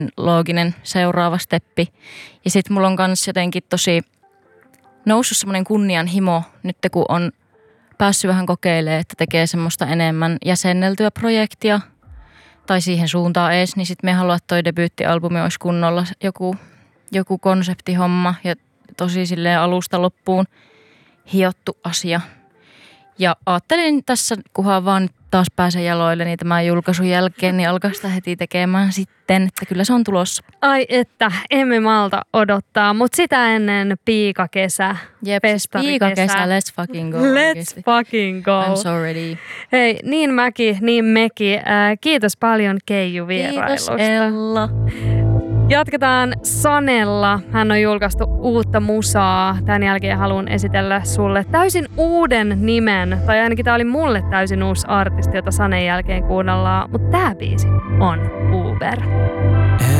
looginen seuraava steppi. Ja sitten mulla on myös jotenkin tosi noussut semmoinen kunnianhimo nyt kun on päässyt vähän kokeilemaan, että tekee semmoista enemmän jäsenneltyä projektia tai siihen suuntaan ees, niin sitten me haluaa, että toi debyyttialbumi olisi kunnolla joku konseptihomma ja tosi silleen alusta loppuun hiottu asia. Ja ajattelin tässä, kunhan vaan taas pääsen jaloille, niin tämän julkaisun jälkeen, niin alkaa sitä heti tekemään sitten, että kyllä se on tulossa. Ai että, emme malta odottaa, mutta sitä ennen piikakesä, piikakesä, let's fucking go. Let's fucking go. I'm so ready. Hei, niin mäki, niin meki. Kiitos paljon Keiju vierailusta. Kiitos Ella. Jatketaan Sanella. Hän on julkaistu uutta musaa. Tämän jälkeen haluan esitellä sulle täysin uuden nimen. Tai ainakin tää oli mulle täysin uusi artisti, jota Sanen jälkeen kuunnellaan. Mutta tää biisi on Uber.